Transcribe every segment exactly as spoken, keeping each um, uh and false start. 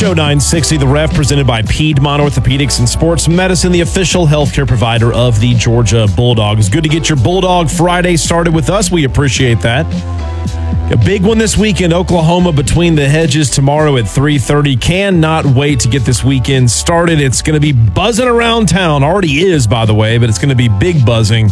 Show nine sixty, The Ref, presented by Piedmont Orthopedics and Sports Medicine, the official healthcare provider of the Georgia Bulldogs. Good to get your Bulldog Friday started with us. We appreciate that. A big one this weekend, Oklahoma between the hedges tomorrow at three thirty. Cannot wait to get this weekend started. It's going to be buzzing around town. Already is, by the way, but it's going to be big buzzing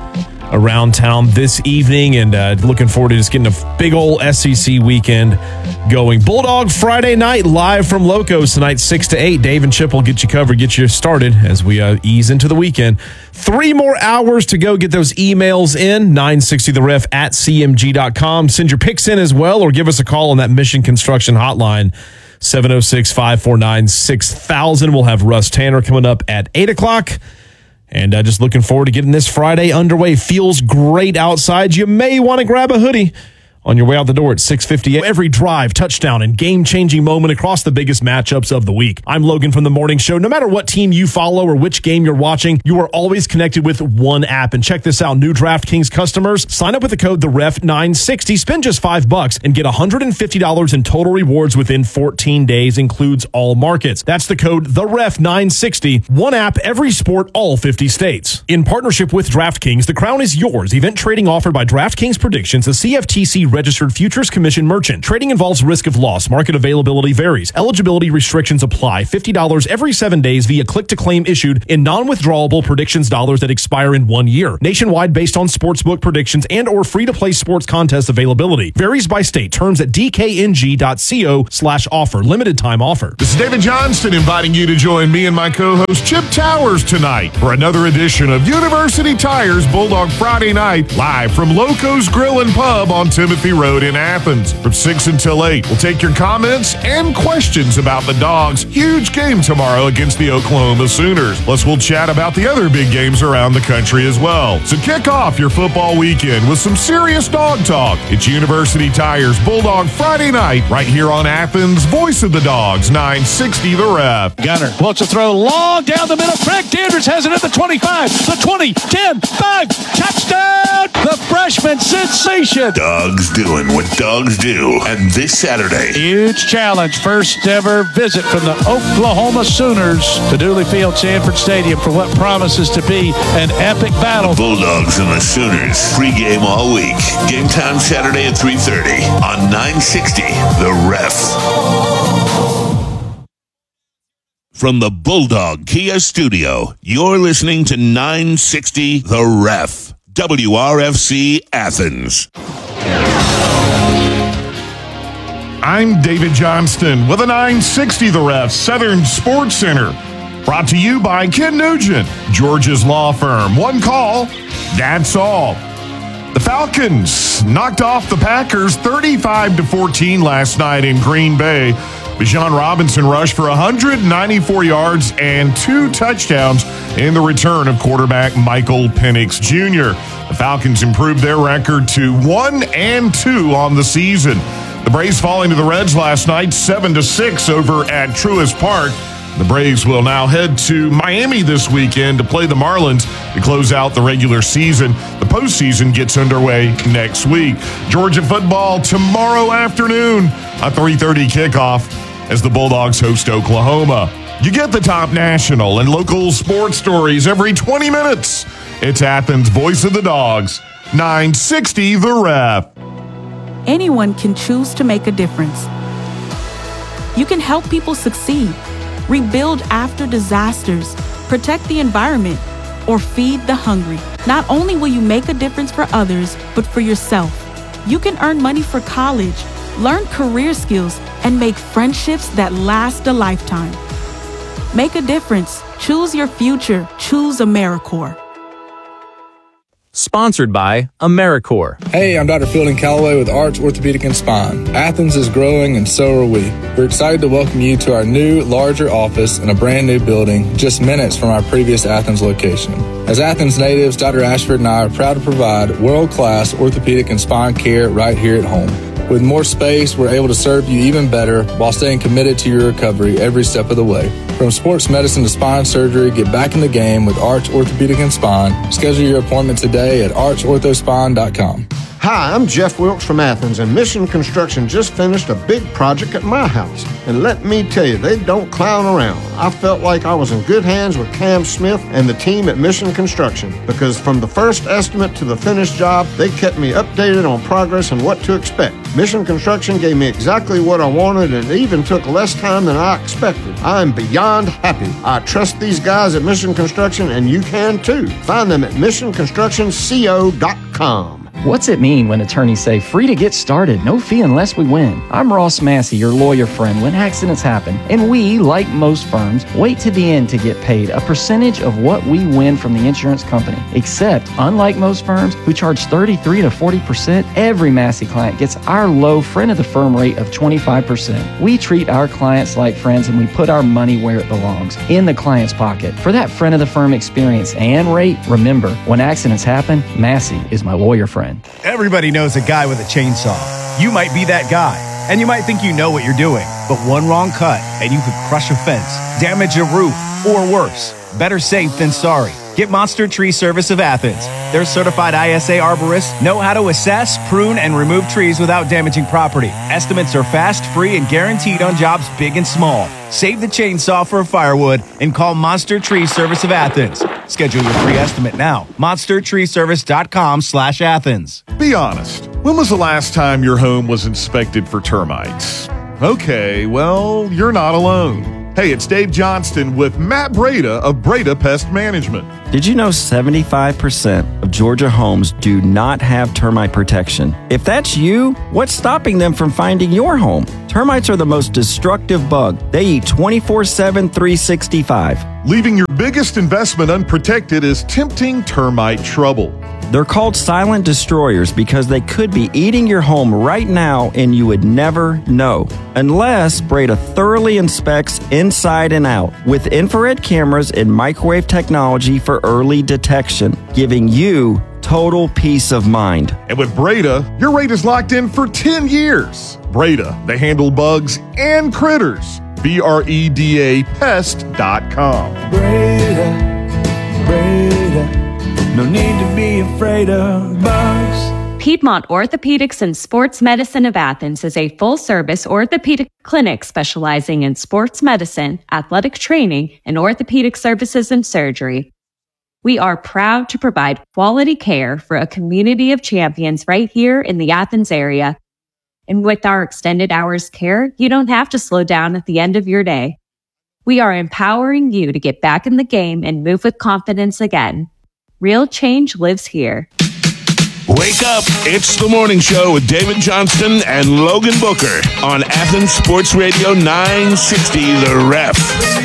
around town this evening, and uh, looking forward to just getting a big old S E C weekend going. Bulldog Friday night live from Locos tonight, six to eight. Dave and Chip will get you covered, get you started as we uh, ease into the weekend. Three more hours to go. Get those emails in, nine sixty the ref at c m g dot com. Send your picks in as well, or give us a call on that Mission Construction hotline, seven oh six, five four nine, six thousand. We'll have Russ Tanner coming up at eight o'clock. And uh, just looking forward to getting this Friday underway. Feels great outside. You may want to grab a hoodie on your way out the door at six fifty. Every drive, touchdown, and game-changing moment across the biggest matchups of the week. I'm Logan from The Morning Show. No matter what team you follow or which game you're watching, you are always connected with one app. And check this out. New DraftKings customers, sign up with the code the ref nine sixty. Spend just five bucks and get one hundred fifty dollars in total rewards within fourteen days. Includes all markets. That's the code the ref nine sixty. One app, every sport, all fifty states. In partnership with DraftKings, the crown is yours. Event trading offered by DraftKings Predictions, a C F T C registered futures commission merchant. Trading involves risk of loss. Market availability varies. Eligibility restrictions apply. fifty dollars every seven days via click-to-claim issued in non-withdrawable predictions dollars that expire in one year. Nationwide based on sportsbook predictions and or free-to-play sports contest availability. Varies by state. Terms at d k n g dot co slash offer. Limited time offer. This is David Johnston inviting you to join me and my co-host Chip Towers tonight for another edition of University Tires Bulldog Friday Night, live from Locos Grill and Pub on Timothy Road in Athens from six until eight. We'll take your comments and questions about the Dogs' huge game tomorrow against the Oklahoma Sooners. Plus, we'll chat about the other big games around the country as well. So kick off your football weekend with some serious dog talk. It's University Tires Bulldog Friday Night right here on Athens' Voice of the Dogs, nine sixty The Ref. Gunner wants to throw long down the middle. Frank Dandridge has it at the twenty-five, the twenty, ten, five, touchdown! The freshman sensation. Dogs doing what dogs do. And this Saturday, huge challenge. First ever visit from the Oklahoma Sooners to Dooley Field, Sanford Stadium for what promises to be an epic battle. The Bulldogs and the Sooners. Pre-game all week. Game time Saturday at three thirty on nine sixty The Ref. From the Bulldog Kia Studio, you're listening to nine sixty The Ref. W R F C Athens. I'm David Johnston with a nine sixty The Ref Southern Sports Center. Brought to you by Ken Nugent, Georgia's law firm. One call, that's all. The Falcons knocked off the Packers thirty-five to fourteen last night in Green Bay. Bijan Robinson rushed for one hundred ninety-four yards and two touchdowns in the return of quarterback Michael Penix Junior The Falcons improved their record to one and two on the season. The Braves falling to the Reds last night, seven to six over at Truist Park. The Braves will now head to Miami this weekend to play the Marlins to close out the regular season. The postseason gets underway next week. Georgia football tomorrow afternoon, a three thirty kickoff as the Bulldogs host Oklahoma. You get the top national and local sports stories every twenty minutes. It's Athens' Voice of the Dogs, nine sixty The Ref. Anyone can choose to make a difference. You can help people succeed, rebuild after disasters, protect the environment, or feed the hungry. Not only will you make a difference for others, but for yourself. You can earn money for college, learn career skills, and make friendships that last a lifetime. Make a difference. Choose your future. Choose AmeriCorps. Sponsored by AmeriCorps. Hey, I'm Doctor Fielding Calloway with Arch Orthopedic and Spine. Athens is growing and so are we. We're excited to welcome you to our new, larger office in a brand new building just minutes from our previous Athens location. As Athens natives, Doctor Ashford and I are proud to provide world-class orthopedic and spine care right here at home. With more space, we're able to serve you even better while staying committed to your recovery every step of the way. From sports medicine to spine surgery, get back in the game with Arch Orthopedic and Spine. Schedule your appointment today at arch ortho spine dot com. Hi, I'm Jeff Wilkes from Athens, and Mission Construction just finished a big project at my house. And let me tell you, they don't clown around. I felt like I was in good hands with Cam Smith and the team at Mission Construction, because from the first estimate to the finished job, they kept me updated on progress and what to expect. Mission Construction gave me exactly what I wanted, and it even took less time than I expected. I'm beyond happy. I trust these guys at Mission Construction, and you can too. Find them at mission construction co dot com. What's it mean when attorneys say free to get started, no fee unless we win? I'm Ross Massey, your lawyer friend when accidents happen, and we, like most firms, wait to the end to get paid a percentage of what we win from the insurance company. Except, unlike most firms who charge thirty-three to forty percent, every Massey client gets our low friend of the firm rate of twenty-five percent. We treat our clients like friends, and we put our money where it belongs, in the client's pocket. For that friend of the firm experience and rate, remember, when accidents happen, Massey is my lawyer friend. Everybody knows a guy with a chainsaw. You might be that guy, and you might think you know what you're doing, but one wrong cut and you could crush a fence, damage a roof, or worse. Better safe than sorry. Get Monster Tree Service of Athens. Their certified I S A arborists know how to assess, prune, and remove trees without damaging property. Estimates are fast, free, and guaranteed on jobs big and small. Save the chainsaw for firewood and call Monster Tree Service of Athens. Schedule your free estimate now. monster tree service dot com slash Athens. Be honest. When was the last time your home was inspected for termites? Okay, well, you're not alone. Hey, it's Dave Johnston with Matt Breda of Breda Pest Management. Did you know seventy-five percent of Georgia homes do not have termite protection? If that's you, what's stopping them from finding your home? Termites are the most destructive bug. They eat twenty-four seven, three sixty-five. Leaving your biggest investment unprotected is tempting termite trouble. They're called silent destroyers because they could be eating your home right now and you would never know. Unless Breda thoroughly inspects inside and out with infrared cameras and microwave technology for early detection, giving you total peace of mind. And with Breda, your rate is locked in for ten years. Breda, they handle bugs and critters. B R E D A pest dot com. Breda, Breda. No need to be afraid of bugs. Piedmont Orthopedics and Sports Medicine of Athens is a full-service orthopedic clinic specializing in sports medicine, athletic training, and orthopedic services and surgery. We are proud to provide quality care for a community of champions right here in the Athens area. And with our extended hours care, you don't have to slow down at the end of your day. We are empowering you to get back in the game and move with confidence again. Real change lives here. Wake up. It's the morning show with David Johnston and Logan Booker on Athens Sports Radio nine sixty The Ref.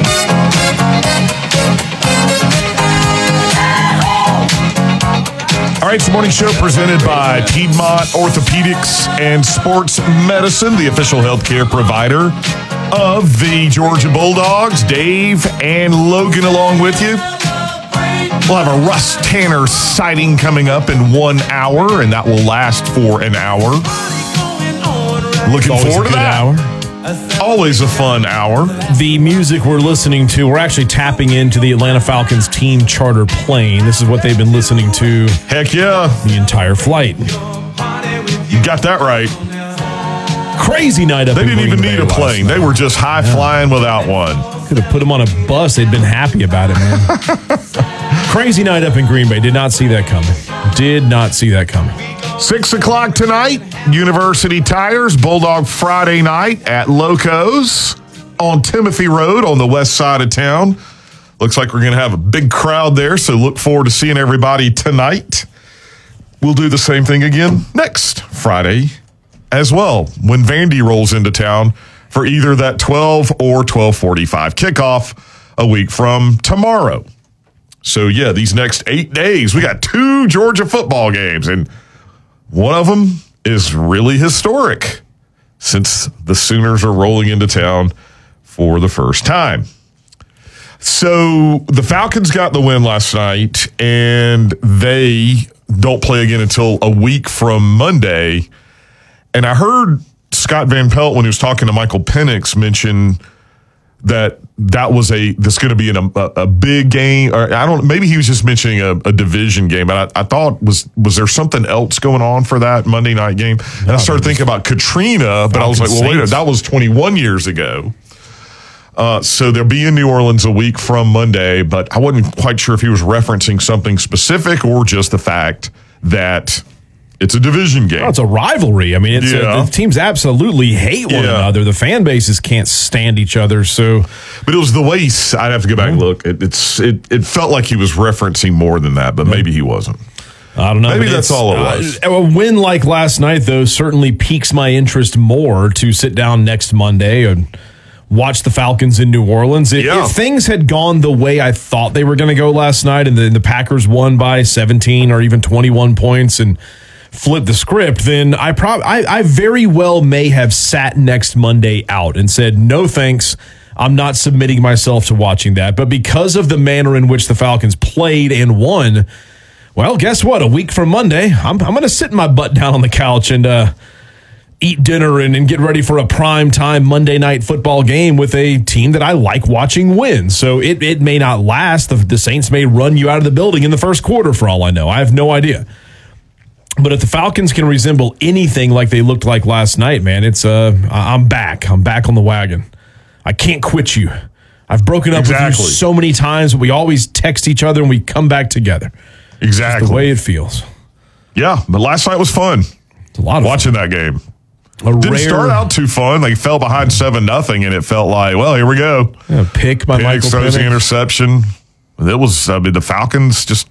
All right, it's the morning show presented by Piedmont Orthopedics and Sports Medicine, the official healthcare provider of the Georgia Bulldogs. Dave and Logan along with you. We'll have a Russ Tanner sighting coming up in one hour, and that will last for an hour. Looking forward to that. Hour. Always a fun hour. The music we're listening to, we're actually tapping into the Atlanta Falcons team charter plane. This is what they've been listening to. Heck yeah. The entire flight. You got that right. Crazy night up They in didn't Green even Bay need a plane. night. They were just high Yeah. flying without one. Could have put them on a bus. They'd been happy about it, man. Crazy night up in Green Bay. Did not see that coming. Did not see that coming. Six o'clock tonight, University Tires, Bulldog Friday night at Locos on Timothy Road on the west side of town. Looks like we're going to have a big crowd there, so look forward to seeing everybody tonight. We'll do the same thing again next Friday as well when Vandy rolls into town for either that twelve or twelve forty-five kickoff a week from tomorrow. So, yeah, these next eight days, we got two Georgia football games, and one of them is really historic since the Sooners are rolling into town for the first time. So the Falcons got the win last night, and they don't play again until a week from Monday. And I heard Scott Van Pelt, when he was talking to Michael Penix, mention that that was a that's going to be in a, a big game. Or I don't. Maybe he was just mentioning a, a division game, but I, I thought was was there something else going on for that Monday night game? And no, I started thinking about Katrina, but I was like, well, wait a minute, that was twenty-one years ago. Uh, so they'll be in New Orleans a week from Monday, but I wasn't quite sure if he was referencing something specific or just the fact that it's a division game. Oh, it's a rivalry. I mean, it's yeah. a, the teams absolutely hate one yeah. another. The fan bases can't stand each other. So, but it was the way he, I'd have to go back and look. It, it's it, it felt like he was referencing more than that, but maybe he wasn't. I don't know. Maybe that's all it was. Uh, a win like last night, though, certainly piques my interest more to sit down next Monday and watch the Falcons in New Orleans. If, yeah. if things had gone the way I thought they were going to go last night, and the, the Packers won by seventeen or even twenty-one points and flip the script, then I probably I, I very well may have sat next Monday out and said, no thanks, I'm not submitting myself to watching that. But because of the manner in which the Falcons played and won, well, guess what? A week from Monday, I'm, I'm going to sit my butt down on the couch and uh, eat dinner and, and get ready for a prime time Monday night football game with a team that I like watching win. So it, it may not last. The, the Saints may run you out of the building in the first quarter for all I know. I have no idea. But if the Falcons can resemble anything like they looked like last night, man, it's uh, I'm back. I'm back on the wagon. I can't quit you. I've broken up exactly. with you so many times, but we always text each other and we come back together. Exactly. It's the way it feels. Yeah, but last night was fun. It's a lot of watching fun. that game. A Didn't rare, start out too fun. They fell behind seven nothing, and it felt like, well, here we go. Yeah, pick by Penix Michael throws the Penix. interception. It was. I mean, the Falcons just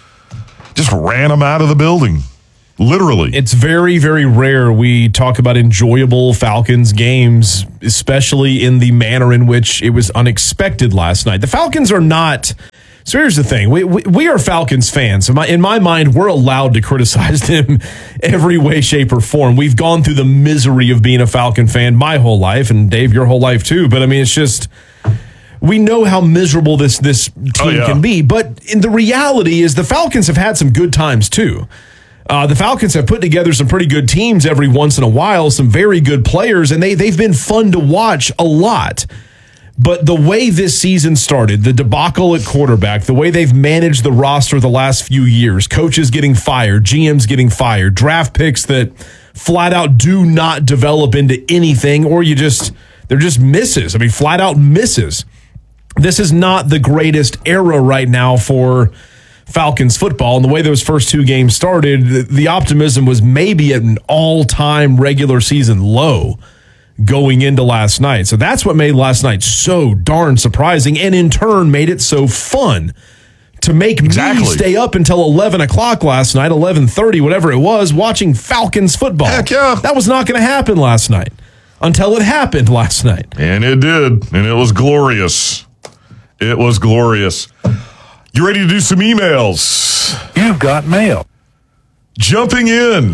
just ran them out of the building. Literally. It's very, very rare we talk about enjoyable Falcons games, especially in the manner in which it was unexpected last night. The Falcons are not. So here's the thing. We we, we are Falcons fans. In my, in my mind, we're allowed to criticize them every way, shape, or form. We've gone through the misery of being a Falcon fan my whole life, and Dave, your whole life too. But I mean, it's just, we know how miserable this, this team oh, yeah. can be. But in the reality is the Falcons have had some good times too. Uh, the Falcons have put together some pretty good teams every once in a while, some very good players, and they, they've been fun to watch a lot. But the way this season started, the debacle at quarterback, the way they've managed the roster the last few years, coaches getting fired, G Ms getting fired, draft picks that flat out do not develop into anything, or you just, they're just misses. I mean, flat out misses. This is not the greatest era right now for Falcons football, and the way those first two games started, the, the optimism was maybe at an all-time regular season low going into last night. So that's what made last night so darn surprising, and in turn made it so fun to make exactly. me stay up until eleven o'clock last night, eleven thirty, whatever it was, watching Falcons football. Heck yeah. That was not going to happen last night until it happened last night. And it did, and it was glorious. It was glorious. You ready to do some emails? You've got mail. Jumping in,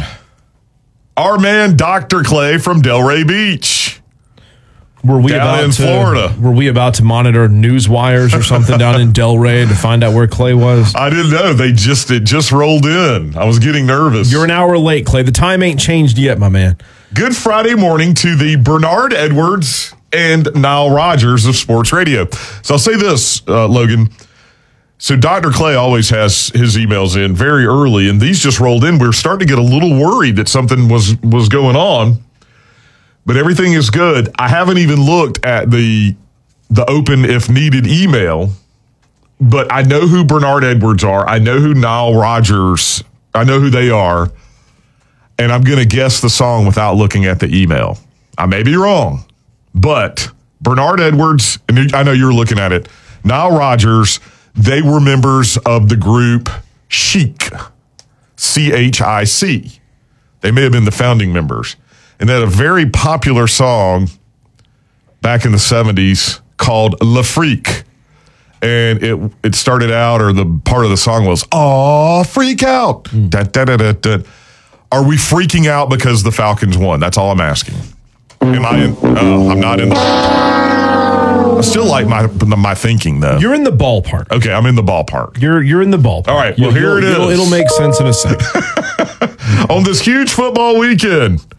our man Doctor Clay from Delray Beach. Were we down about in to, Florida. Were we about to monitor news wires or something down in Delray to find out where Clay was? I didn't know. They just it just rolled in. I was getting nervous. You're an hour late, Clay. The time ain't changed yet, my man. Good Friday morning to the Bernard Edwards and Nile Rodgers of sports radio. So I'll say this, uh, Logan. So Doctor Clay always has his emails in very early, and these just rolled in. We were starting to get a little worried that something was, was going on, but everything is good. I haven't even looked at the the open if needed email, but I know who Bernard Edwards are. I know who Nile Rodgers, I know who they are, and I'm going to guess the song without looking at the email. I may be wrong, but Bernard Edwards, and I know you're looking at it, Nile Rodgers, they were members of the group Chic, C H I C. They may have been the founding members. And they had a very popular song back in the seventies called Le Freak. And it it started out, or the part of the song was, "Aw, freak out." Mm. Da, da, da, da, da. Are we freaking out because the Falcons won? That's all I'm asking. Am I in? Oh, I'm not in the... I still like my my thinking, though. You're in the ballpark. Okay, I'm in the ballpark. You're you're in the ballpark. All right, well, here it is. It'll, it'll make sense in a second. On this huge football weekend,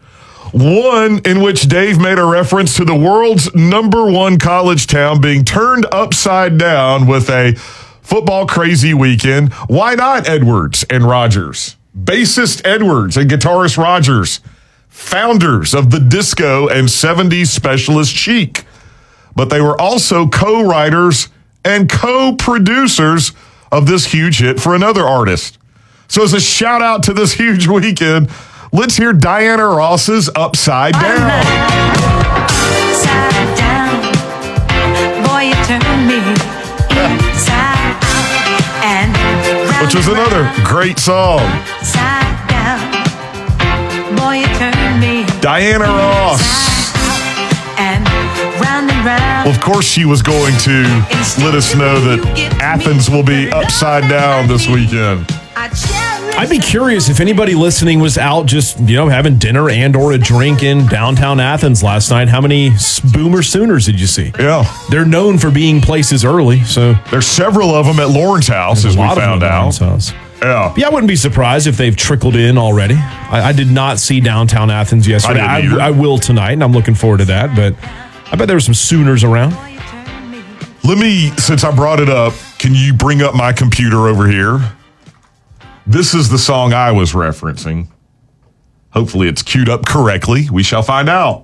One in which Dave made a reference to the world's number one college town being turned upside down with a football crazy weekend. Why not Edwards and Rogers? Bassist Edwards and guitarist Rogers, founders of the disco and seventies specialist Chic. But they were also co-writers and co-producers of this huge hit for another artist. So as a shout out to this huge weekend, let's hear Diana Ross's Upside Down. Upside down, boy, you turn me inside out and round. Which was another great song. Upside down, boy, you turn me Diana Ross. and round and round. Well, of course she was going to let us know that Athens will be upside down this weekend. I'd be curious if anybody listening was out just, you know, having dinner and or a drink in downtown Athens last night. How many Boomer Sooners did you see? Yeah. They're known for being places early, so. There's several of them at Lawrence House, There's as a we lot of found them at out. Lawrence House. Yeah. Yeah, I wouldn't be surprised if they've trickled in already. I, I did not see downtown Athens yesterday. I I, didn't either. I will tonight, and I'm looking forward to that, but I bet there were some Sooners around. Let me, since I brought it up, can you bring up my computer over here? This is the song I was referencing. Hopefully it's queued up correctly. We shall find out.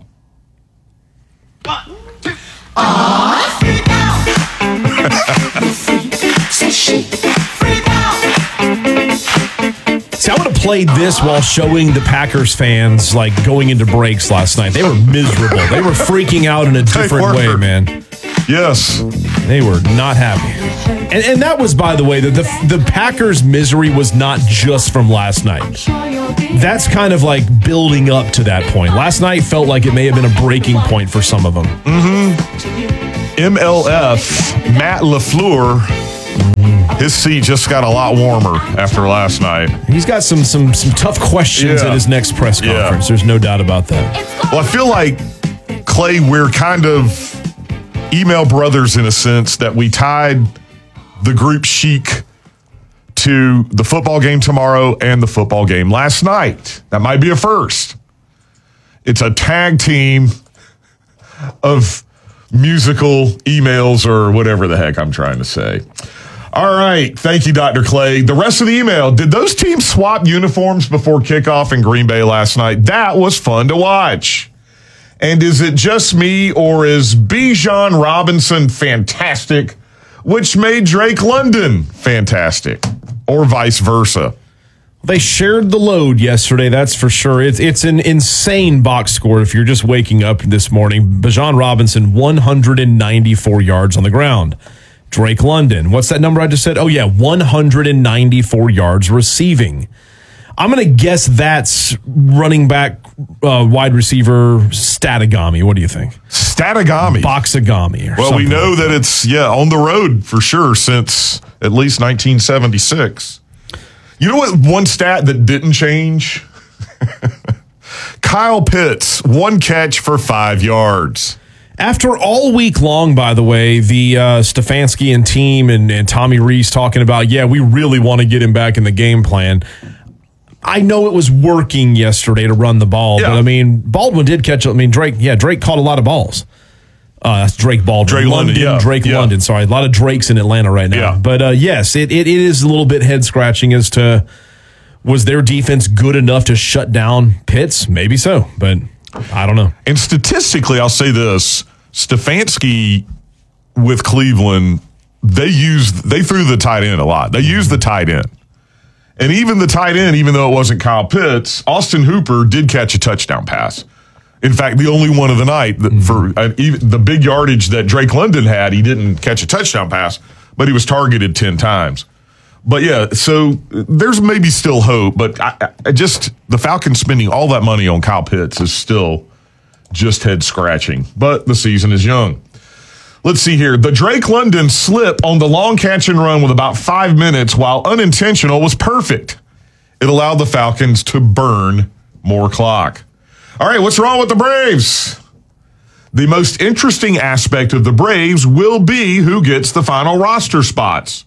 See, I would have played this while showing the Packers fans, like, going into breaks last night. They were miserable. They were freaking out in a different way, man. Yes. They were not happy. And, and that was, by the way, the, the the Packers' misery was not just from last night. That's kind of like building up to that point. Last night felt like it may have been a breaking point for some of them. Mm-hmm. M L F, Matt LaFleur, his seat just got a lot warmer after last night. He's got some some some tough questions Yeah. at his next press conference. Yeah. There's no doubt about that. Well, I feel like, Clay, we're kind of email brothers in a sense that we tied the group Chic to the football game tomorrow and the football game last night. That might be a first. It's a tag team of musical emails or whatever the heck I'm trying to say. All right. Thank you, Doctor Clay. The rest of the email. Did those teams swap uniforms before kickoff in Green Bay last night? That was fun to watch. And is it just me, or is Bijan Robinson fantastic, which made Drake London fantastic, or vice versa? They shared the load yesterday, that's for sure. It's it's an insane box score if you're just waking up this morning. Bijan Robinson, one hundred ninety-four yards on the ground. Drake London, what's that number I just said? Oh, yeah, one hundred ninety-four yards receiving. I'm going to guess that's running back, uh, wide receiver Statagami. What do you think? Statagami. Boxagami. Or well, something we know like that it's, yeah, on the road for sure since at least nineteen seventy-six. You know what one stat that didn't change? Kyle Pitts, one catch for five yards. After all week long, by the way, the uh, Stefanski and team and, and Tommy Rees talking about, yeah, we really want to get him back in the game plan. I know it was working yesterday to run the ball, Yeah. but I mean, Baldwin did catch. I mean, Drake, yeah, Drake caught a lot of balls. Uh, that's Drake Baldwin. Drake London, yeah. Drake Yeah. London. Sorry, a lot of Drakes in Atlanta right now. Yeah. But uh, yes, it, it it is a little bit head scratching as to was their defense good enough to shut down Pitts? Maybe so, but I don't know. And statistically, I'll say this: Stefanski with Cleveland, they used they threw the tight end a lot. They used the tight end. And even the tight end, even though it wasn't Kyle Pitts, Austin Hooper did catch a touchdown pass. In fact, the only one of the night that for uh, even the big yardage that Drake London had, he didn't catch a touchdown pass, but he was targeted ten times. But yeah, so there's maybe still hope, but I, I just the Falcons spending all that money on Kyle Pitts is still just head scratching. But the season is young. Let's see here. The Drake London slip on the long catch and run with about five minutes, while unintentional, was perfect. It allowed the Falcons to burn more clock. All right, what's wrong with the Braves? The most interesting aspect of the Braves will be who gets the final roster spots.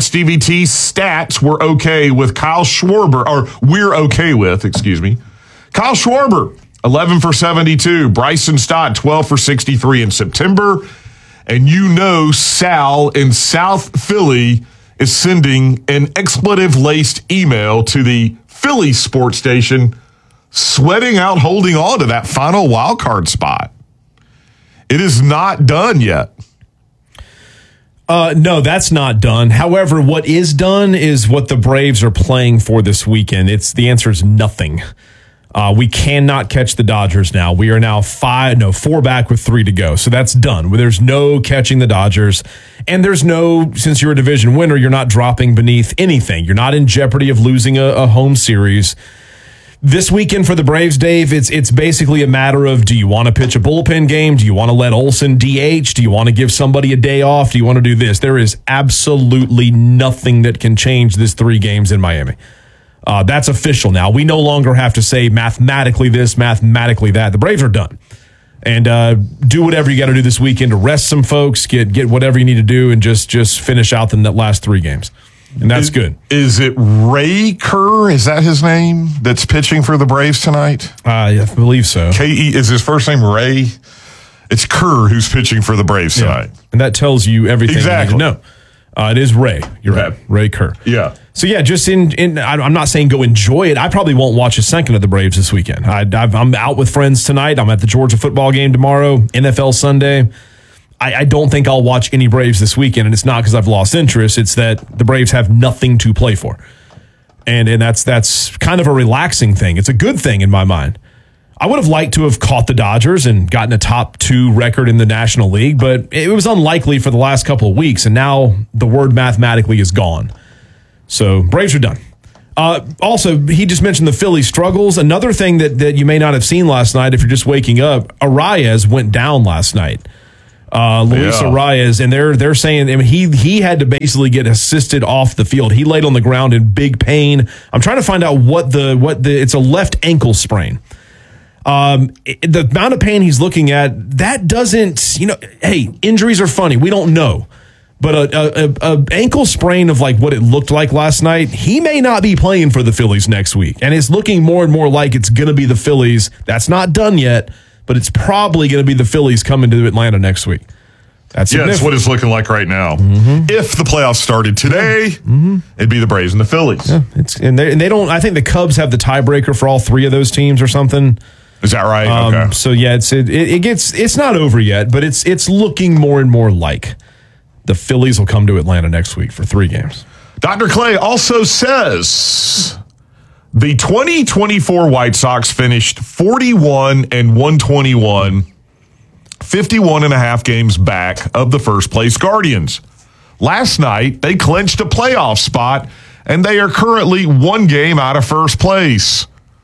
ChatGPT stats were okay with Kyle Schwarber, or we're okay with, excuse me, Kyle Schwarber, eleven for seventy-two. Bryson Stott, twelve for sixty-three in September. And you know Sal in South Philly is sending an expletive-laced email to the Philly sports station, sweating out holding on to that final wild card spot. It is not done yet. Uh, no, that's not done. However, what is done is what the Braves are playing for this weekend. It's the answer is nothing. Uh, we cannot catch the Dodgers now. We are now five, no, four back with three to go. So that's done. There's no catching the Dodgers. And there's no, since you're a division winner, you're not dropping beneath anything. You're not in jeopardy of losing a, a home series. This weekend for the Braves, Dave, it's it's basically a matter of, do you want to pitch a bullpen game? Do you want to let Olsen D H? Do you want to give somebody a day off? Do you want to do this? There is absolutely nothing that can change this three games in Miami. Uh, that's official now. We no longer have to say mathematically this, mathematically that. The Braves are done. And uh, do whatever you got to do this weekend to rest some folks, get get whatever you need to do, and just just finish out the last three games. And that's is, good. Is it Ray Kerr? Is that his name that's pitching for the Braves tonight? Uh, I believe so. K E is his first name Ray? It's Kerr who's pitching for the Braves tonight. Yeah. And that tells you everything exactly. you need to know. Uh, it is Ray. You're right. Ray Kerr. Yeah. So, yeah, just in, in, I'm not saying go enjoy it. I probably won't watch a second of the Braves this weekend. I, I've, I'm out with friends tonight. I'm at the Georgia football game tomorrow, N F L Sunday. I, I don't think I'll watch any Braves this weekend, and it's not because I've lost interest. It's that the Braves have nothing to play for. And, and that's that's kind of a relaxing thing. It's a good thing in my mind. I would have liked to have caught the Dodgers and gotten a top two record in the National League, but it was unlikely for the last couple of weeks, and now the word mathematically is gone. So Braves are done. Uh, also, he just mentioned the Philly struggles. Another thing that, that you may not have seen last night if you're just waking up, Arias went down last night. Uh, Luis yeah. Arias, and they're they're saying I mean, he he had to basically get assisted off the field. He laid on the ground in big pain. I'm trying to find out what the what the it's a left ankle sprain. Um, it, the amount of pain he's looking at, that doesn't, you know, hey, injuries are funny. We don't know. But a, a, a ankle sprain of like what it looked like last night, he may not be playing for the Phillies next week. And it's looking more and more like it's going to be the Phillies. That's not done yet, but it's probably going to be the Phillies coming to Atlanta next week. That's yeah, that's what it's looking like right now. Mm-hmm. If the playoffs started today, mm-hmm. it'd be the Braves and the Phillies. Yeah, it's and they, and they don't. I think the Cubs have the tiebreaker for all three of those teams or something. Is that right? Um, okay. So yeah, it's it, it gets it's not over yet, but it's it's looking more and more like the Phillies will come to Atlanta next week for three games. Doctor Clay also says the twenty twenty-four White Sox finished forty-one and one twenty-one, fifty-one and a half games back of the first place Guardians. Last night, they clinched a playoff spot, and they are currently one game out of first place.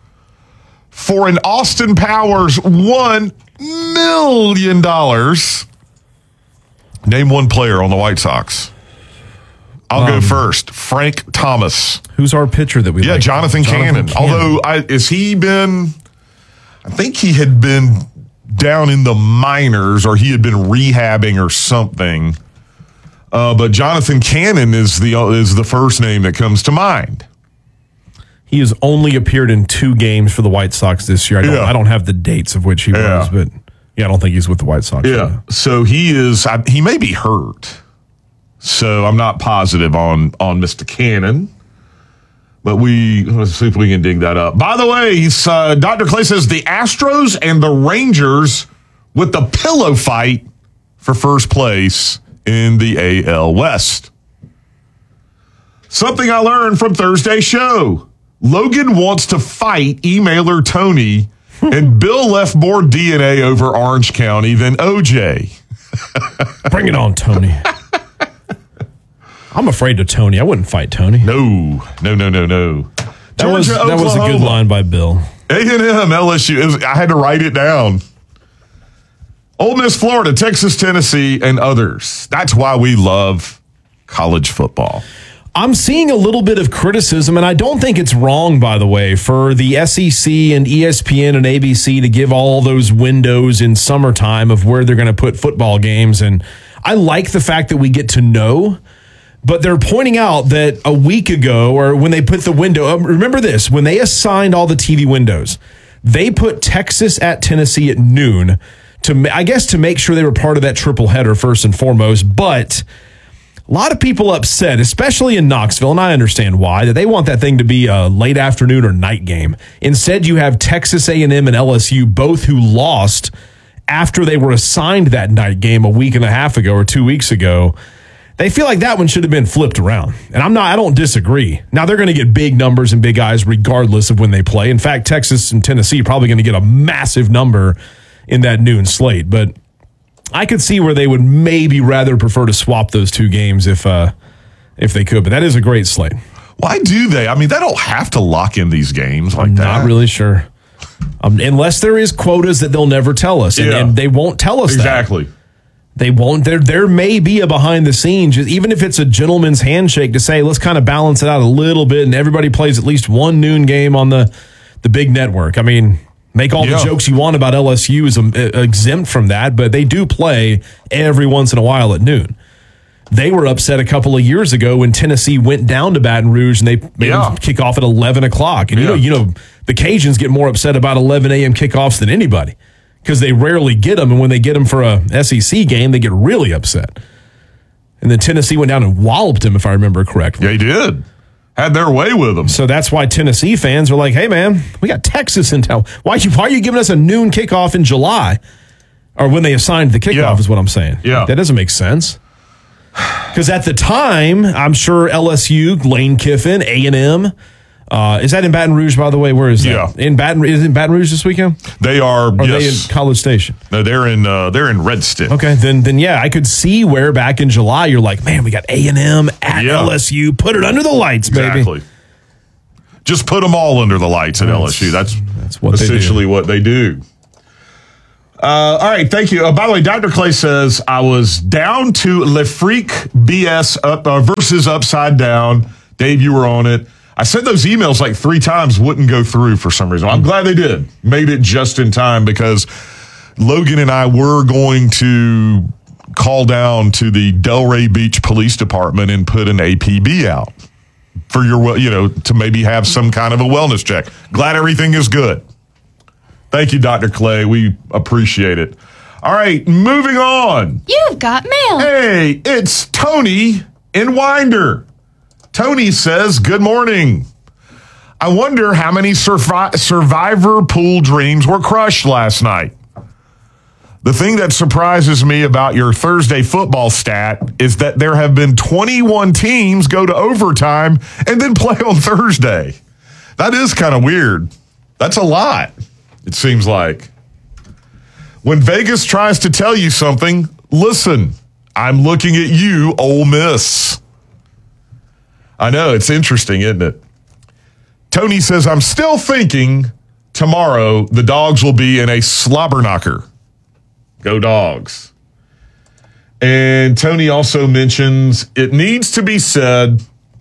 For an Austin Powers one million dollars, name one player on the White Sox. I'll um, go first. Frank Thomas. Who's our pitcher that we yeah, like? Jonathan, Jonathan Cannon. Cannon. Although, I, has he been, I think he had been down in the minors or he had been rehabbing or something. Uh, but Jonathan Cannon is the is the first name that comes to mind. He has only appeared in two games for the White Sox this year. I don't, yeah. I don't have the dates of which he yeah. was, but yeah, I don't think he's with the White Sox. Yeah, right so he is. I, he may be hurt, so I'm not positive on on Mister Cannon. But we let's see if we can dig that up. By the way, he's, uh, Doctor Clay says the Astros and the Rangers with the pillow fight for first place in the A L West. Something I learned from Thursday's show. Logan wants to fight emailer Tony, and Bill left more D N A over Orange County than O J. Bring it on, Tony. I'm afraid of Tony. I wouldn't fight Tony. No, no, no, no, no. That was Georgia, that was a good line by Bill. A and M, L S U. Was, I had to write it down. Ole Miss, Florida, Texas, Tennessee, and others. That's why we love college football. I'm seeing a little bit of criticism, and I don't think it's wrong, by the way, for the S E C and E S P N and A B C to give all those windows in summertime of where they're going to put football games. And I like the fact that we get to know, but they're pointing out that a week ago, or when they put the window, remember this, when they assigned all the T V windows, They put Texas at Tennessee at noon to, I guess, to make sure they were part of that triple header first and foremost. But a lot of people upset, especially in Knoxville, and I understand why, that they want that thing to be a late afternoon or night game. Instead, you have Texas A and M and L S U, both who lost after they were assigned that night game a week and a half ago or two weeks ago. They feel like that one should have been flipped around. And I'm not, I don't disagree. Now they're going to get big numbers and big eyes regardless of when they play. In fact, Texas and Tennessee are probably going to get a massive number in that noon slate. But I could see where they would maybe rather prefer to swap those two games if uh, if they could. But that is a great slate. Why do they? I mean, they don't have to lock in these games like I'm that. Not really sure. Um, unless there is quotas that they'll never tell us. And, Yeah. and they won't tell us Exactly. that. They won't. There there may be a behind the scenes, even if it's a gentleman's handshake to say, let's kind of balance it out a little bit, and everybody plays at least one noon game on the, the big network. I mean, make all Yeah. the jokes you want about L S U is um, exempt from that, but they do play every once in a while at noon. They were upset a couple of years ago when Tennessee went down to Baton Rouge and they made Yeah. them kick off at eleven o'clock. And you Yeah. know, you know, the Cajuns get more upset about eleven a.m. kickoffs than anybody, because they rarely get them, and when they get them for a S E C game, they get really upset. And then Tennessee went down and walloped them, if I remember correctly. They did. Had their way with them. So that's why Tennessee fans are like, hey, man, we got Texas in town. Why, you, why are you giving us a noon kickoff in July? Or when they assigned the kickoff Yeah. is what I'm saying. Yeah. That doesn't make sense. Because at the time, I'm sure L S U, Lane Kiffin, A and M, Uh, is that in Baton Rouge, by the way? Where is that? Yeah. In Baton is it in Baton Rouge this weekend? They are. Or are yes. they in College Station? No, they're in. Uh, they're in Red Stick. Okay, then then yeah, I could see where back in July you're like, man, we got A and M at Yeah. L S U. Put it under the lights, baby. Exactly. Just put them all under the lights at That's- L S U. That's that's what they do. essentially what they do. Uh, all right, thank you. Uh, by the way, Doctor Clay says I was down to Le Freak B S up uh, versus Upside Down. Dave, you were on it. I sent those emails like three times, wouldn't go through for some reason. I'm glad they did. Made it just in time because Logan and I were going to call down to the Delray Beach Police Department and put an A P B out for your, you know, to maybe have some kind of a wellness check. Glad everything is good. Thank you, Doctor Clay. We appreciate it. All right, moving on. You've got mail. Hey, it's Tony in Winder. Tony says, good morning. I wonder how many survi- survivor pool dreams were crushed last night. The thing that surprises me about your Thursday football stat is that there have been twenty-one teams go to overtime and then play on Thursday. That is kind of weird. That's a lot, it seems like. When Vegas tries to tell you something, listen, I'm looking at you, Ole Miss. I know, it's interesting, isn't it? Tony says, I'm still thinking tomorrow the Dogs will be in a slobber knocker. Go Dogs. And Tony also mentions, it needs to be said,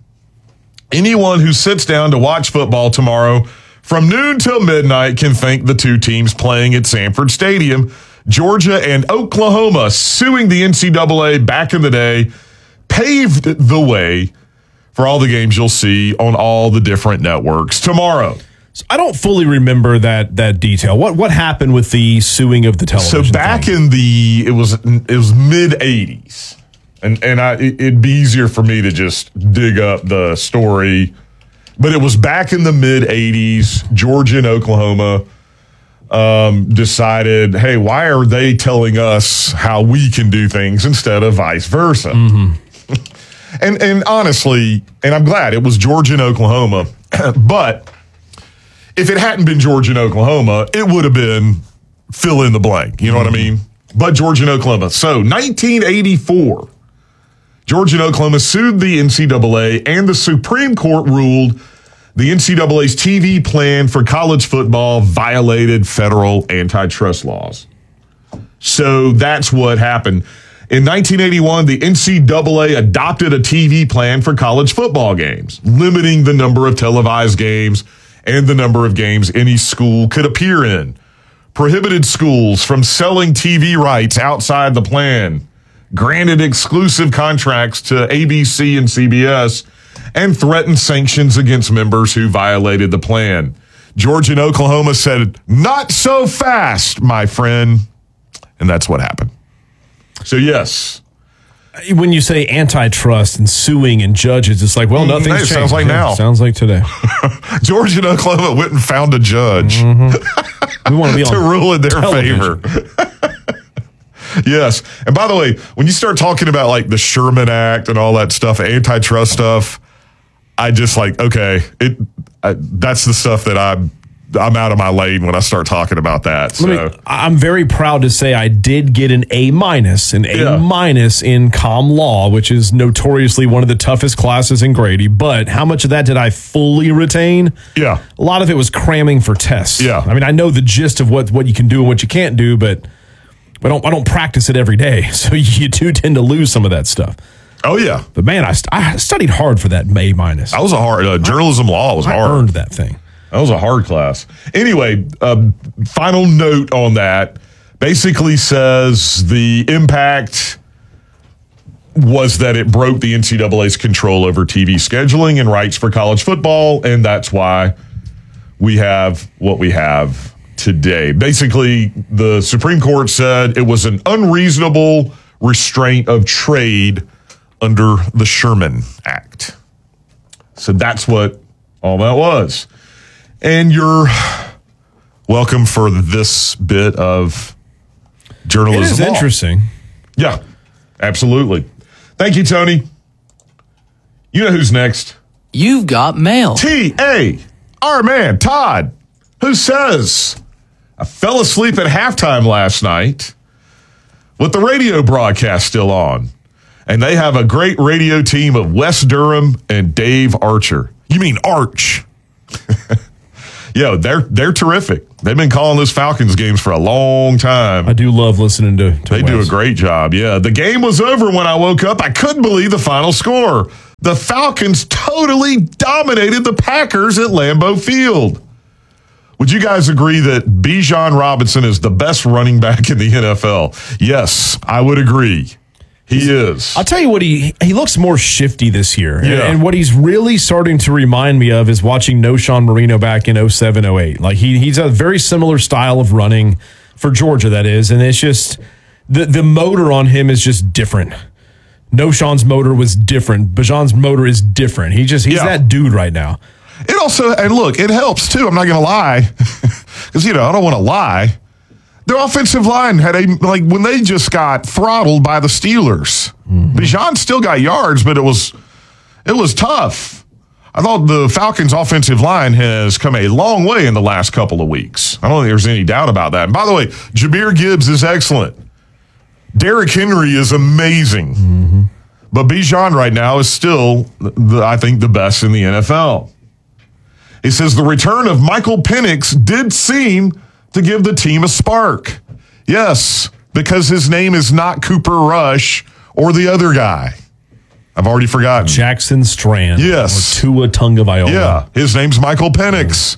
anyone who sits down to watch football tomorrow from noon till midnight can thank the two teams playing at Sanford Stadium. Georgia and Oklahoma, suing the N C double A back in the day, paved the way for all the games you'll see on all the different networks tomorrow. So I don't fully remember that that detail. What what happened with the suing of the television? So back thing? in the it was it was mid eighties, and and I it, it'd be easier for me to just dig up the story, but it was back in the mid eighties. Georgia and Oklahoma um, decided, hey, why are they telling us how we can do things instead of vice versa? Mm-hmm. And and honestly, and I'm glad it was Georgia and Oklahoma, but if it hadn't been Georgia and Oklahoma, it would have been fill in the blank. You know what I mean? But Georgia and Oklahoma. So nineteen eighty-four, Georgia and Oklahoma sued the N C double A, and the Supreme Court ruled the N C double A's T V plan for college football violated federal antitrust laws. So that's what happened. In nineteen eighty-one, the N C double A adopted a T V plan for college football games, limiting the number of televised games and the number of games any school could appear in, prohibited schools from selling T V rights outside the plan, granted exclusive contracts to A B C and C B S, and threatened sanctions against members who violated the plan. Georgia and Oklahoma said, not so fast, my friend. And that's what happened. So, yes. When you say antitrust and suing and judges, it's like, well, nothing's It changed. sounds like now. Sounds like today. Georgia and Oklahoma went and found a judge Mm-hmm. We want to be to on rule in their television. favor. Yes. And by the way, when you start talking about like the Sherman Act and all that stuff, antitrust stuff, I just like, okay, it I, that's the stuff that I'm I'm out of my lane when I start talking about that. So. Let me, I'm very proud to say I did get an A minus, an A Yeah. minus in comm law, which is notoriously one of the toughest classes in Grady. But how much of that did I fully retain? Yeah. A lot of it was cramming for tests. Yeah. I mean, I know the gist of what, what you can do and what you can't do, but I don't, I don't practice it every day. So you do tend to lose some of that stuff. Oh, yeah. But man, I, st- I studied hard for that A minus. That was a hard, uh, journalism law was I hard. earned that thing. That was a hard class. Anyway, um, final note on that basically says the impact was that it broke the N C double A's control over T V scheduling and rights for college football, and that's why we have what we have today. Basically, the Supreme Court said it was an unreasonable restraint of trade under the Sherman Act. So that's what all that was. And you're welcome for this bit of journalism. It is law. interesting. Yeah, absolutely. Thank you, Tony. You know who's next? You've got mail. T A, our man, Todd, who says, I fell asleep at halftime last night with the radio broadcast still on. And they have a great radio team of Wes Durham and Dave Archer. You mean Arch. Yo, they're they're terrific. They've been calling those Falcons games for a long time. I do love listening to, to They Wes. do a great job. Yeah, the game was over when I woke up. I couldn't believe the final score. The Falcons totally dominated the Packers at Lambeau Field. Would you guys agree that Bijan Robinson is the best running back in the N F L? Yes, I would agree. He is. I'll tell you what, he he looks more shifty this year. And, Yeah. and what he's really starting to remind me of is watching Noshawn Marino back in oh seven oh eight. Like he he's a very similar style of running for Georgia, that is. And it's just the, the motor on him is just different. Noshawn's motor was different. Bijan's motor is different. He just he's Yeah. that dude right now. It also, and look, it helps too. I'm not going to lie. Because, you know, I don't want to lie. Their offensive line had a, like, when they just got throttled by the Steelers. Mm-hmm. Bijan still got yards, but it was, it was tough. I thought the Falcons' offensive line has come a long way in the last couple of weeks. I don't think there's any doubt about that. And by the way, Jahmyr Gibbs is excellent. Derrick Henry is amazing. Mm-hmm. But Bijan right now is still, the, I think, the best in the N F L. He says the return of Michael Penix did seem to give the team a spark. Yes, because his name is not Cooper Rush or the other guy. I've already forgotten. Jackson Strand. Yes. Or Tua Tagovailoa. Yeah, his name's Michael Penix.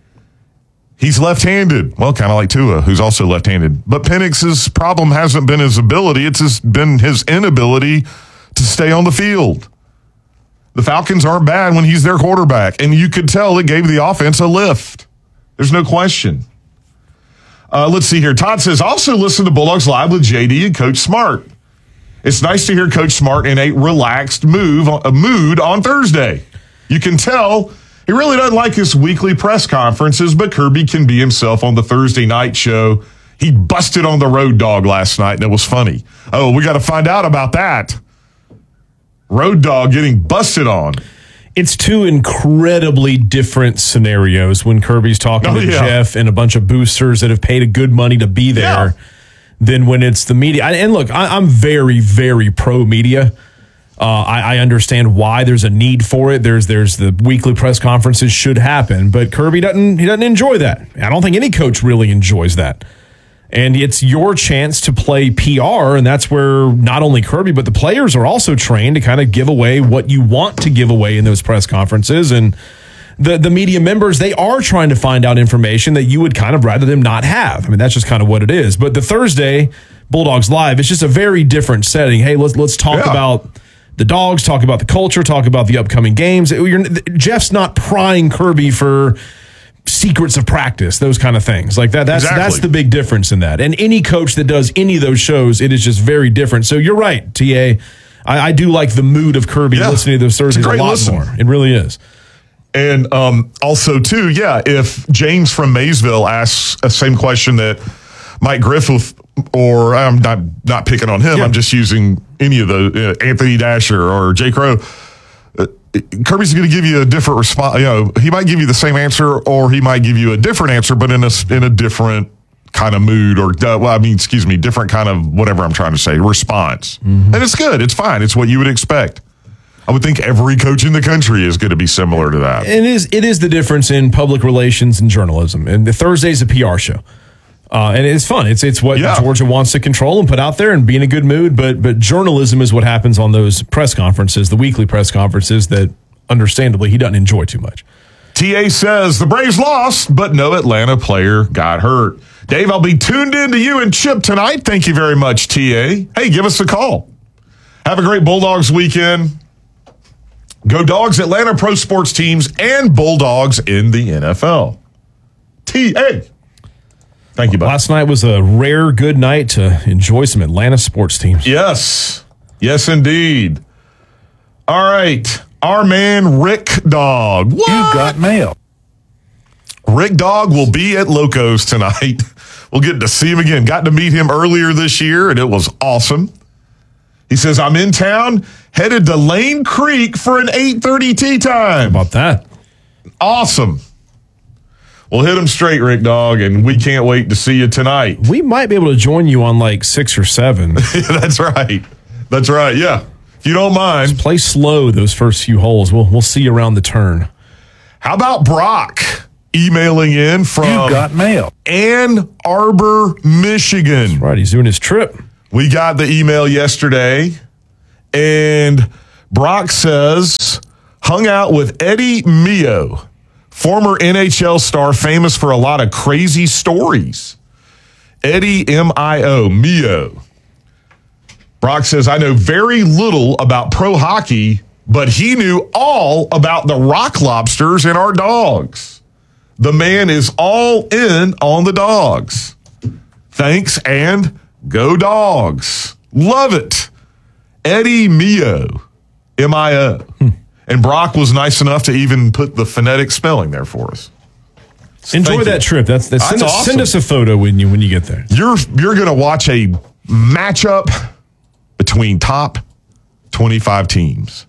He's left-handed. Well, kind of like Tua, who's also left-handed. But Penix's problem hasn't been his ability. It's his, been his inability to stay on the field. The Falcons aren't bad when he's their quarterback, and you could tell it gave the offense a lift. There's no question. Uh, let's see here. Todd says, also listen to Bulldogs Live with J D and Coach Smart. It's nice to hear Coach Smart in a relaxed move, a mood on Thursday. You can tell he really doesn't like his weekly press conferences, but Kirby can be himself on the Thursday night show. He busted on the Road Dog last night, and it was funny. Oh, we got to find out about that. Road Dog getting busted on. It's two incredibly different scenarios when Kirby's talking Oh, to yeah. Jeff and a bunch of boosters that have paid a good money to be there Yeah. than when it's the media. I- And look, I, I'm very, very pro media. Uh, I, I understand why there's a need for it. There's there's the weekly press conferences should happen, but Kirby doesn't he doesn't enjoy that. I don't think any coach really enjoys that. And it's your chance to play P R, and that's where not only Kirby, but the players are also trained to kind of give away what you want to give away in those press conferences. And the, the media members, they are trying to find out information that you would kind of rather them not have. I mean, that's just kind of what it is. But the Thursday Bulldogs Live, it's just a very different setting. Hey, let's let's talk Yeah. about the dogs, talk about the culture, talk about the upcoming games. You're, Jeff's not prying Kirby for secrets of practice, those kind of things like that. That's Exactly. that's the big difference in that. And any coach that does any of those shows, it is just very different. So you're right, T A. I, I do like the mood of Kirby Yeah. listening to those Thursdays a, great lot listen. more. It really is. And um, also, too, yeah, if James from Maysville asks a same question that Mike Griffith, or I'm not not picking on him, Yeah. I'm just using any of the uh, Anthony Dasher or Jay Crow. Uh, Kirby's going to give you a different response. You know, he might give you the same answer, or he might give you a different answer, but in a in a different kind of mood, or uh, well, I mean, excuse me, different kind of whatever I'm trying to say response. Mm-hmm. And it's good. It's fine. It's what you would expect. I would think every coach in the country is going to be similar to that. It is it is the difference in public relations and journalism. And the Thursday's a P R show. Uh, and it's fun. It's it's what Yeah. Georgia wants to control and put out there and be in a good mood. But but journalism is what happens on those press conferences, the weekly press conferences that, understandably, he doesn't enjoy too much. T A says the Braves lost, but no Atlanta player got hurt. Dave, I'll be tuned in to you and Chip tonight. Thank you very much, T A. Hey, give us a call. Have a great Bulldogs weekend. Go Dogs, Atlanta pro sports teams, and Bulldogs in the N F L. T A. Thank you, bud. Last night was a rare good night to enjoy some Atlanta sports teams. Yes. Yes, indeed. All right. Our man, Rick Dog. What? You've got mail. Rick Dog will be at Locos tonight. We'll get to see him again. Got to meet him earlier this year, and it was awesome. He says, I'm in town, headed to Lane Creek for an eight thirty tee time. How about that? Awesome. We'll hit him straight, Rick Dog, and we can't wait to see you tonight. We might be able to join you on like six or seven. That's right. That's right, yeah. If you don't mind. Just play slow those first few holes. We'll we'll see you around the turn. How about Brock emailing in from You've got mail. Ann Arbor, Michigan? That's right, he's doing his trip. We got the email yesterday, and Brock says, hung out with Eddie Mio, former N H L star famous for a lot of crazy stories. Eddie M I O, Mio. Brock says, I know very little about pro hockey, but he knew all about the Rock Lobsters and our dogs. The man is all in on the dogs. Thanks, and go Dogs. Love it. Eddie Mio, M I O. Hmm. And Brock was nice enough to even put the phonetic spelling there for us. So Enjoy that you. trip. That's, that's, That's send, us, awesome. send us a photo when you when you get there. You're you're going to watch a matchup between top twenty-five teams,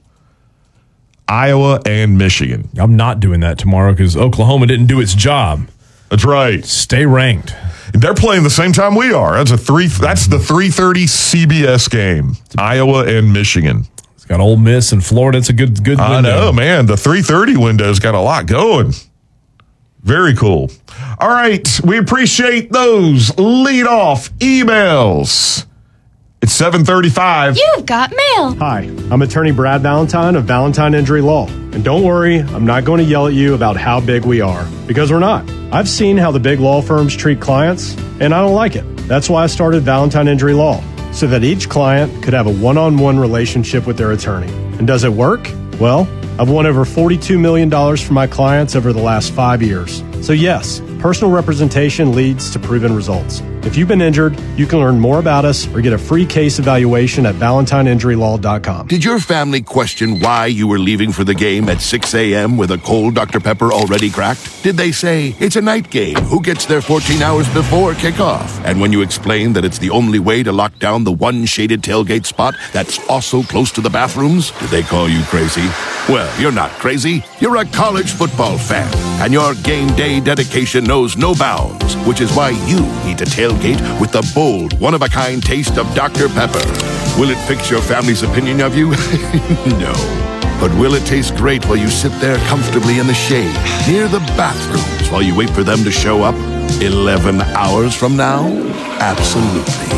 Iowa and Michigan. I'm not doing that tomorrow because Oklahoma didn't do its job. That's right. Stay ranked. They're playing the same time we are. That's a three. That's the three thirty C B S game. Iowa and Michigan. It's got Ole Miss and Florida. It's a good good. I window. know, man. The three thirty window's got a lot going. Very cool. All right, we appreciate those lead-off emails. It's seven thirty-five. You've got mail. Hi, I'm attorney Brad Valentine of Valentine Injury Law. And don't worry, I'm not going to yell at you about how big we are, because we're not. I've seen how the big law firms treat clients, and I don't like it. That's why I started Valentine Injury Law, so that each client could have a one-on-one relationship with their attorney. And does it work? Well, I've won over forty-two million dollars for my clients over the last five years. So yes, personal representation leads to proven results. If you've been injured, you can learn more about us or get a free case evaluation at valentine injury law dot com. Did your family question why you were leaving for the game at six a.m. with a cold Doctor Pepper already cracked? Did they say, it's a night game, who gets there fourteen hours before kickoff? And when you explained that it's the only way to lock down the one shaded tailgate spot that's also close to the bathrooms, did they call you crazy? Well, you're not crazy. You're a college football fan, and your game day dedication knows no bounds, which is why you need to tailgate with the bold, one-of-a-kind taste of Doctor Pepper. Will it fix your family's opinion of you? No. But will it taste great while you sit there comfortably in the shade, near the bathrooms, while you wait for them to show up eleven hours from now? Absolutely.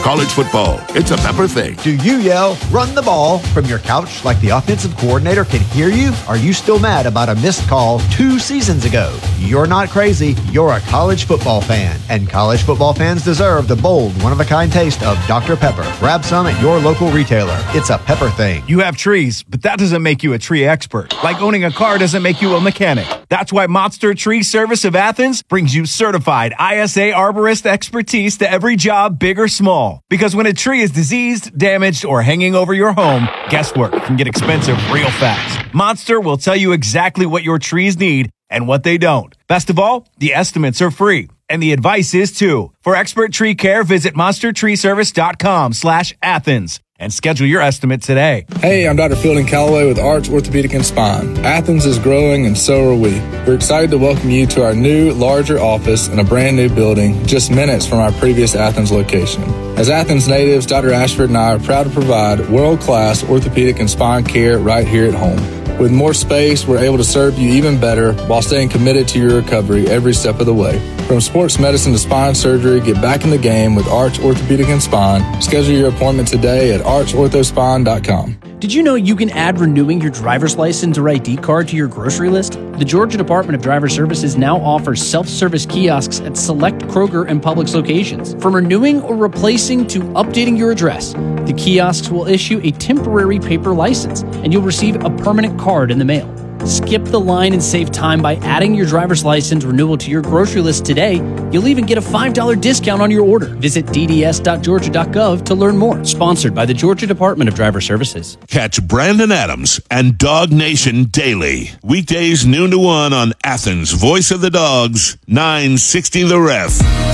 College football, it's a Pepper thing. Do you yell, run the ball, from your couch like the offensive coordinator can hear you? Are you still mad about a missed call two seasons ago? You're not crazy. You're a college football fan. And college football fans deserve the bold, one-of-a-kind taste of Doctor Pepper. Grab some at your local retailer. It's a Pepper thing. You have trees, but that doesn't make you a tree expert. Like owning a car doesn't make you a mechanic. That's why Monster Tree Service of Athens brings you certified I S A arborist expertise to every job, big or small. Because when a tree is diseased, damaged, or hanging over your home, guesswork can get expensive real fast. Monster will tell you exactly what your trees need and what they don't. Best of all, the estimates are free. And the advice is too. For expert tree care, visit monster tree service dot com slash Athens and schedule your estimate today. Hey, I'm Doctor Fielding Calloway with Arch Orthopedic and Spine. Athens is growing and so are we. We're excited to welcome you to our new, larger office in a brand new building just minutes from our previous Athens location. As Athens natives, Doctor Ashford and I are proud to provide world-class orthopedic and spine care right here at home. With more space, we're able to serve you even better while staying committed to your recovery every step of the way. From sports medicine to spine surgery, get back in the game with Arch Orthopedic and Spine. Schedule your appointment today at arch ortho spine dot com. Did you know you can add renewing your driver's license or I D card to your grocery list? The Georgia Department of Driver Services now offers self-service kiosks at select Kroger and Publix locations. From renewing or replacing to updating your address, the kiosks will issue a temporary paper license, and you'll receive a permanent card in the mail. Skip the line and save time by adding your driver's license renewal to your grocery list today. You'll even get a five dollars discount on your order. Visit d d s dot georgia dot gov to learn more. Sponsored by the Georgia Department of Driver Services. Catch Brandon Adams and Dog Nation daily. Weekdays noon to one on Athens' Voice of the Dogs, nine sixty The Ref.